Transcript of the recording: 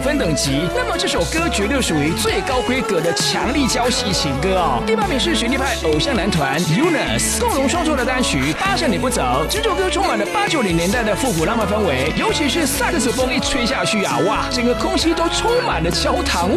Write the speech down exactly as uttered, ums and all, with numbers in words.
分等级，那么这首歌绝对属于最高规格的强力交戏情歌哦。第八名是学弟派偶像男团 U N U S 共同创作的单曲《八下你不走》，这首歌充满了八九零年代的复古浪漫氛围，尤其是萨克斯风一吹下去啊，哇，整个空气都充满了焦糖